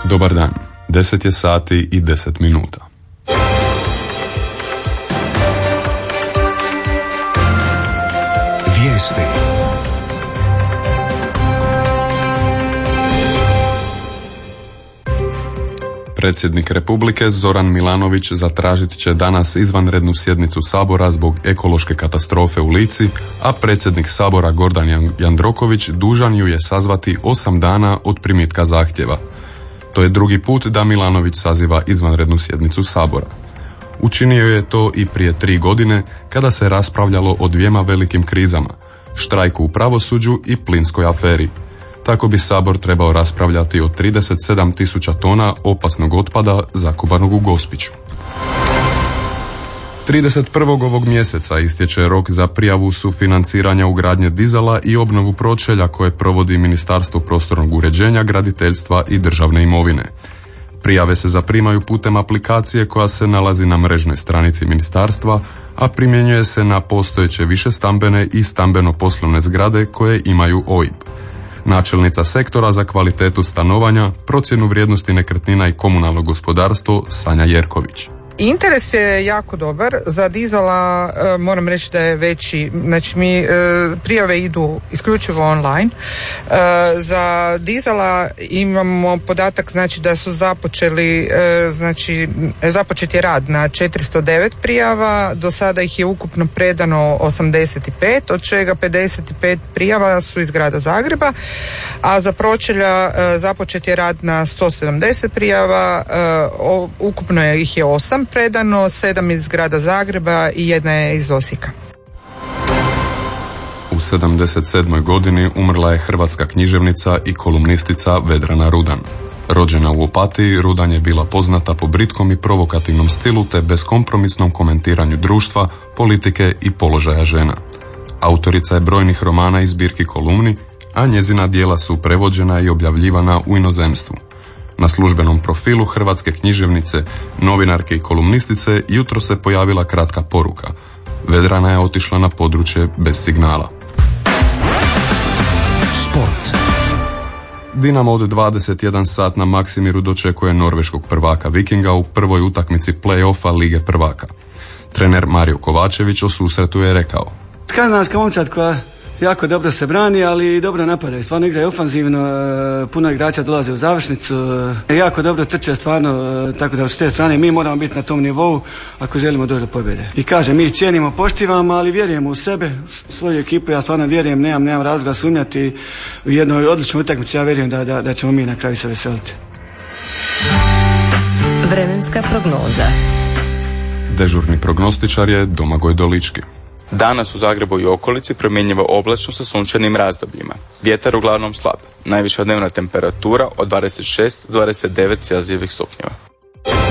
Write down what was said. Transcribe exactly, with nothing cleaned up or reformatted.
Dobar dan, deset je sati i deset minuta. Vijesti. Predsjednik Republike Zoran Milanović zatražit će danas izvanrednu sjednicu Sabora zbog ekološke katastrofe u Lici, a predsjednik Sabora Gordan Jandroković dužan ju je sazvati osam dana od primitka zahtjeva. To je drugi put da Milanović saziva izvanrednu sjednicu Sabora. Učinio je to i prije tri godine kada se raspravljalo o dvijema velikim krizama, štrajku u pravosuđu i plinskoj aferi. Tako bi Sabor trebao raspravljati o trideset sedam tisuća tona opasnog otpada zakuvanog u Gospiću. trideset prvog ovog mjeseca istječe rok za prijavu sufinanciranja ugradnje dizala i obnovu pročelja koje provodi Ministarstvo prostornog uređenja, graditeljstva i državne imovine. Prijave se zaprimaju putem aplikacije koja se nalazi na mrežnoj stranici ministarstva, a primjenjuje se na postojeće višestambene i stambeno-poslovne zgrade koje imaju O I B. Načelnica sektora za kvalitetu stanovanja, procjenu vrijednosti nekretnina i komunalno gospodarstvo Sanja Jerković. Interes je jako dobar. Za dizala moram reći da je veći. Znači mi prijave idu isključivo online. Za dizala imamo podatak znači da su započeli znači započet je rad na četiristo devet prijava. Do sada ih je ukupno predano osamdeset pet, od čega pedeset pet prijava su iz grada Zagreba, a za pročelja započet je rad na sto sedamdeset prijava. Ukupno je ih je osam predano, sedam iz grada Zagreba i jedna je iz Osijeka. U sedamdeset sedmoj godini umrla je hrvatska književnica i kolumnistica Vedrana Rudan. Rođena u Opatiji, Rudan je bila poznata po britkom i provokativnom stilu te beskompromisnom komentiranju društva, politike i položaja žena. Autorica je brojnih romana i zbirki kolumni, a njezina djela su prevođena i objavljivana u inozemstvu. Na službenom profilu hrvatske književnice, novinarke i kolumnistice jutro se pojavila kratka poruka. Vedrana je otišla na područje bez signala. Sport. Dinamo od dvadeset jedan sat na Maksimiru dočekuje norveškog prvaka Vikinga u prvoj utakmici play-offa Lige prvaka. Trener Mario Kovačević o susretu je rekao: Skandinavska momčad koja jako dobro se brani, ali i dobro napadaju. Stvarno igraju ofanzivno, puno igrača dolaze u završnicu, jako dobro trče stvarno, tako da s te strane mi moramo biti na tom nivou ako želimo doći do pobjede. I kažem, mi cijenimo, poštivamo, ali vjerujemo u sebe, svoju ekipu, ja stvarno vjerujem, nemam, nemam razloga sumnjati u jednoj odličnoj utakmici, ja vjerujem da, da, da ćemo mi na kraju se veseliti. Vremenska prognoza. Dežurni prognostičar je Domagoj Dolički. Danas u Zagrebu i okolici promjenjivo oblačno sa sunčanim razdobljima. Vjetar uglavnom slab. Najviša dnevna temperatura od dvadeset šest do dvadeset devet Celzijevih stupnjeva.